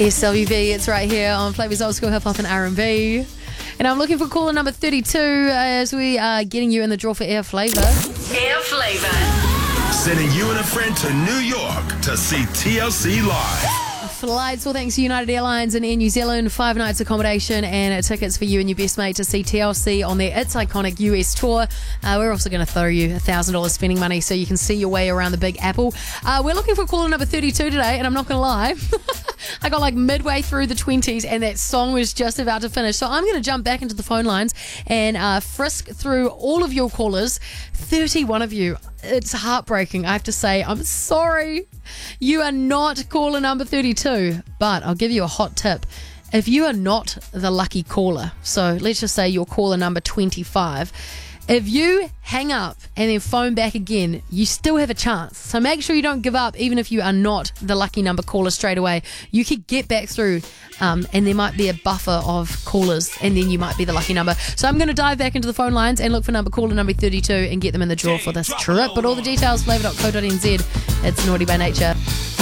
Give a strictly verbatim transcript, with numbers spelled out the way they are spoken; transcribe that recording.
S W V, it's right here on Flavor's Old School Hip Hop and R and B. And I'm looking for caller number thirty-two as we are getting you in the draw for Air Flavour. Air Flavour. Sending you and a friend to New York to see T L C live. Flights, all thanks to United Airlines and Air New Zealand, five nights accommodation and tickets for you and your best mate to see T L C on their It's Iconic U S tour. Uh, we're also going to throw you one thousand dollars spending money so you can see your way around the Big Apple. Uh, we're looking for caller number thirty-two today, and I'm not going to lie. I got like midway through the twenties and that song was just about to finish. So I'm going to jump back into the phone lines and uh, frisk through all of your callers. thirty-one of you. It's heartbreaking, I have to say. I'm sorry. You are not caller number thirty-two, but I'll give you a hot tip. If you are not the lucky caller, so let's just say you're caller number twenty-five, if you hang up and then phone back again, you still have a chance. So make sure you don't give up, even if you are not the lucky number caller straight away. You could get back through, um, and there might be a buffer of callers, and then you might be the lucky number. So I'm going to dive back into the phone lines and look for number caller number thirty-two and get them in the draw for this trip. But all the details, flavour dot co dot n z. It's Naughty by Nature.